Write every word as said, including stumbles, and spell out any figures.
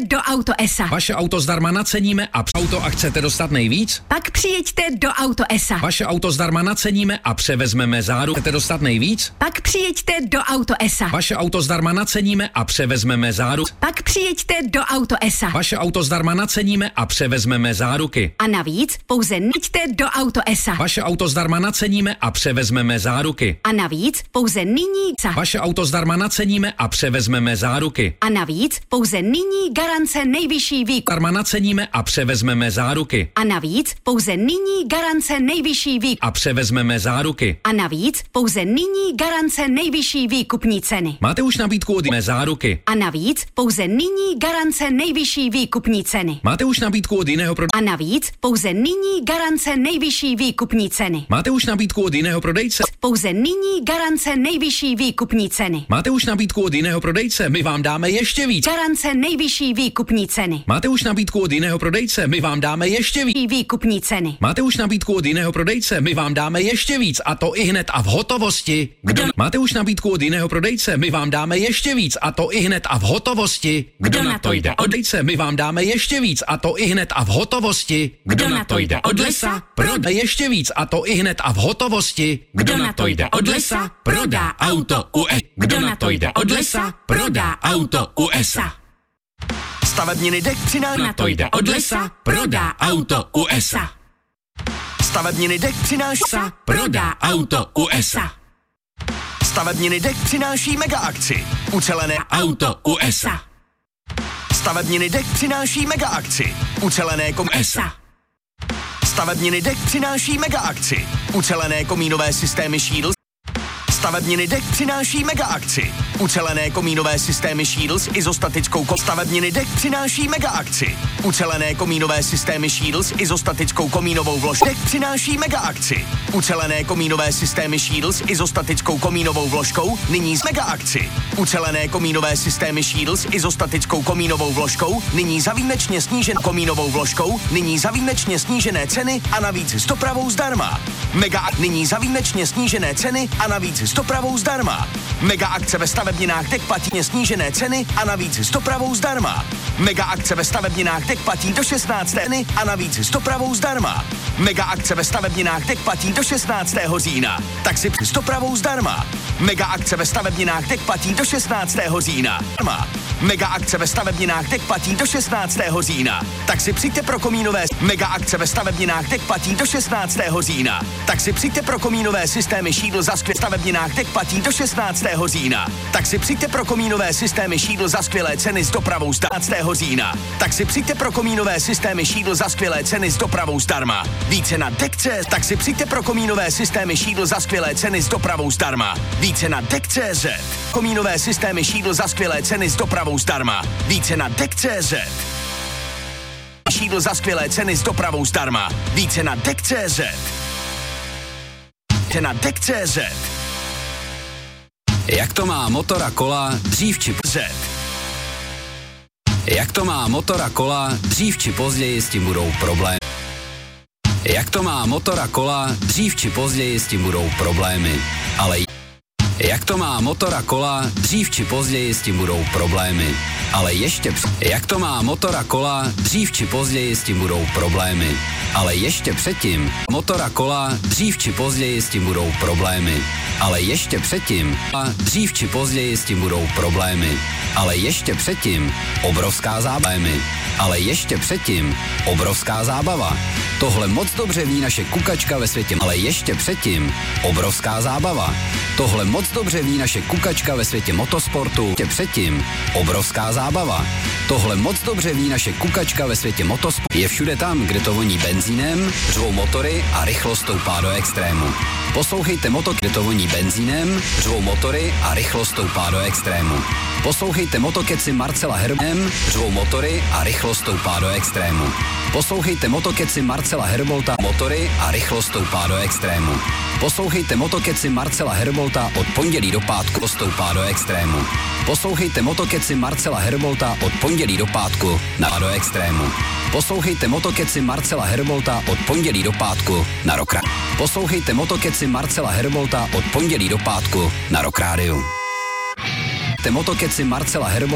do Autoesa. Vaše auto zdarma naceníme a auto a chcete dostat nejvíc? Pak přijeďte do Autoesa. Vaše auto zdarma naceníme a převezmeme záruku. Chcete dostat nejvíc? Pak přijeďte do Autoesa. Vaše auto zdarma naceníme a převezmeme záruku. Pak přijeďte do Autoesa. Vaše auto zdarma naceníme a převezmeme záruky. A navíc pouze neďte do Autoesa. Vaše auto zdarma naceníme a převezmeme záruky. A navíc pouze nyní sa. Vaše auto zdarma naceníme a převezmeme záruky. A navíc pouze nyní garance nejvyšší výkup. Zdarma naceníme a převezmeme záruky. A navíc pouze nyní garance nejvyšší výkup. A převezmeme záruky. A navíc pouze nyní garance nejvyšší výkupní ceny. Máte už nabídku od mé záruky. A navíc pouze nyní garance nejvyšší výkupní ceny. Máte už nabídku od jiného pro... A navíc pouze nyní garance nejvyšší výkupní ceny. Máte už nabídku od jiného prodejce. Pouze nyní garance nejvyšší výkupní ceny. Máte už nabídku od jiného prodejce, my vám dáme ještě víc. Garance nejvyšší výkupní ceny. Máte už nabídku od jiného prodejce, my vám dáme ještě víc. Výkupní ceny. Máte už nabídku od jiného prodejce, my vám dáme ještě víc a to i hned a v hotovosti. Kdo? Máte už nabídku od jiného prodejce, my vám dáme ještě víc a to i hned a v hotovosti. Kdo na to jde? Od dejce, my vám dáme ještě víc a to i hned a v hotovosti. Kdo na to jde? Od lesa prodá ještě víc a to i hned a v hotovosti. Kdo na to jde? Od lesa prodá auto u E. Kdo na to jde? Od lesa prodá auto u E S A. Stavebniny dek přináší. Na to jde od lesa prodá auto u E S A. Stavebniny dek přináší. Prodá auto u E S A. Stavebniny dek přináší mega akci. Ucelené auto u E S A. Stavebniny dek přináší mega akci. Ucelené kom E S A. Stavebniny dek přináší mega akci. Ucelené komínové systémy Shields. Stavebniny dek přináší mega akci. Ucelené komínové systémy Shields s izostatickou kom... Stavebniny dek přináší mega akci. Ucelené komínové systémy Shields s izostatickou komínovou vložkou. Dek přináší mega akci. Ucelené komínové systémy Shields s izostatickou komínovou vložkou nyní z mega akci. Ucelené komínové systémy Shields s izostatickou komínovou vložkou nyní za výjimečně sníženou komínovou vložkou nyní za výjimečně snížené ceny a navíc s dopravou zdarma. Mega nyní za výjimečně snížené ceny a navíc s dopravou zdarma. Mega akce ve stavebninách dek platí snížené ceny a navíc s dopravou zdarma. Mega akce ve stavebninách dek platí do šestnáctého a navíc s dopravou zdarma. Mega akce ve stavebninách dek platí do šestnáctého října. Tak si s dopravou zdarma. Mega akce ve stavebninách dek platí do šestnáctého října. Mega akce ve stavebninách dek platí do šestnáctého října. Tak si přijďte pro komínové. Mega akce ve stavebninách dek platí do šestnáctého října. Tak si přijďte pro komínové systémy Shield za skvělé stavebninách dek platí do šestnáctého října. Tak si přijďte pro komínové systémy Shield za skvělé ceny s dopravou z dvacátého října. Tak si přijďte pro komínové systémy Shield za skvělé ceny s dopravou zdarma. Více na Dek.cz. Tak si přijďte pro komínové systémy Shield za skvělé ceny s dopravou zdarma. Více na Dek.cz. Komínové systémy Shield za skvělé ceny s dopravou zdarma. Více na Dek.cz. Shield za skvělé ceny s dopravou zdarma. Více na Dek.cz. Více na Dek.cz. Jak to má motor a kola, dřív či později. Jak to má motor a kola, dřív či později s tím budou problémy. Jak to má motor a kola, dřív či později s tím budou problémy. Ale jak to má motor a kola, dřív či později s tím budou problémy. Ale ještě před... Jak to má motor a kola, dřív či později s tím budou problémy. Ale ještě předtím, motor a kola, dřív či později s tím budou problémy. Ale ještě předtím, a dřív či později s tím budou problémy. Ale ještě předtím, obrovská zábava. Ale ještě předtím, obrovská zábava. Tohle moc dobře ví naše kukačka ve světě. Ale ještě předtím, obrovská zábava. Tohle moc dobře ví naše kukačka ve světě motosportu. Ještě předtím, obrovská zábava. Tohle moc dobře ví naše kukačka ve světě motosportu. Je všude tam, kde to voní benzínem, řvou motory a rychlost stoupá do extrému. Poslouchejte moto, kde to voní benzínem, řvou motory a rychlost stoupá do extrému. Poslouchejte motokeci Marcela Herbem, řvou motory a rychlost stoupá do extrému. Poslouchejte motokeci Marcela Herbolta, motory a rychlost stoupá do extrému. Poslouchejte motokeci Marcela Herbolta od pondělí do pátku stoupá do extrému. Poslouchejte motokeci Marcela Herbolta od pondělí do pátku na do extrému. Poslouchejte motokeci Marcela Herbolta od pondělí do pátku na Rock Radio. Poslouchejte motokeci Marcela Herbolta od pondělí do pátku na Rock Radio. Motokeci Marcela Herbolta